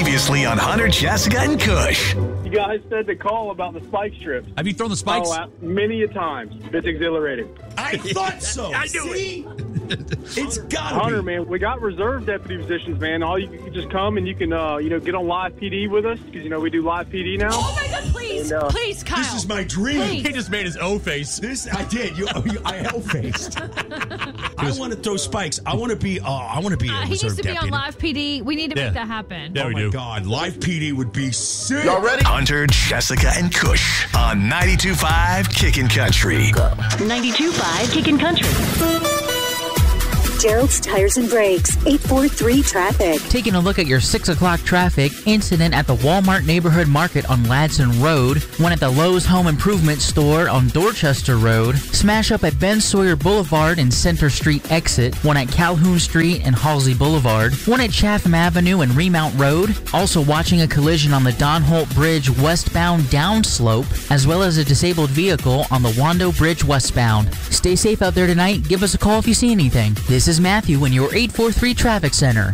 Previously on Hunter, Jessica, and Kush. You guys said to call about the spike strips. Have you thrown the spikes? Oh, many a times. It's exhilarating. I thought so. I knew it. It's got to be. Hunter, man, we got reserve deputy positions, man. All you can just come and you can, get on live PD with us because, we do live PD now. Oh, my God, please. And, Please, Kyle. This is my dream. Please. He just made his O face. I did. I hell-faced. I want to throw spikes. I want to be. I want to be a He needs reserve to be deputy. on live PD. We need to make that happen. Yeah, Oh we my do. God, live PD would be sick. Y'all ready? Hunter, Jessica, and Kush on 92.5 Kickin' Country. 92.5 Kickin' Country. Gerald's Tires and Brakes, 843 traffic. Taking a look at your 6 o'clock traffic, incident at the Walmart Neighborhood Market on Ladson Road, one at the Lowe's Home Improvement Store on Dorchester Road, smash up at Ben Sawyer Boulevard and Center Street exit, one at Calhoun Street and Halsey Boulevard, one at Chatham Avenue and Remount Road, also watching a collision on the Don Holt Bridge westbound downslope, as well as a disabled vehicle on the Wando Bridge westbound. Stay safe out there tonight. Give us a call if you see anything. This is Matthew in your 843 Traffic Center,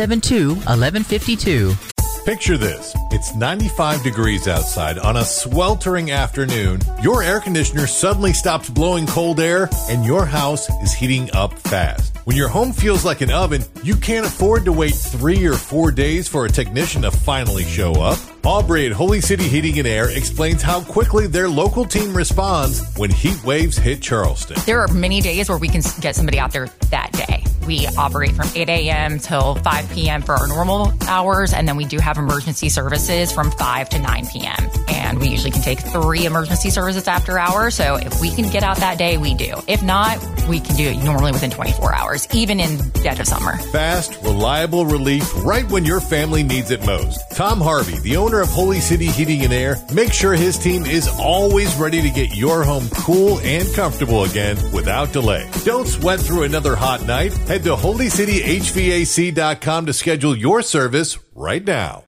972-1152. Picture this. It's 95 degrees outside on a sweltering afternoon. Your air conditioner suddenly stops blowing cold air and your house is heating up fast. When your home feels like an oven, you can't afford to wait 3 or 4 days for a technician to finally show up. Aubrey at Holy City Heating and Air explains how quickly their local team responds when heat waves hit Charleston. There are many days where we can get somebody out there that day. We operate from 8 a.m. till 5 p.m. for our normal hours, and then we do have emergency services from 5 to 9 p.m. And we usually can take 3 emergency services after hours, so if we can get out that day, we do. If not, we can do it normally within 24 hours, even in dead of summer. Fast, reliable relief right when your family needs it most. Tom Harvey, the owner of Holy City Heating and Air, makes sure his team is always ready to get your home cool and comfortable again without delay. Don't sweat through another hot night. Head to HolyCityHVAC.com to schedule your service right now.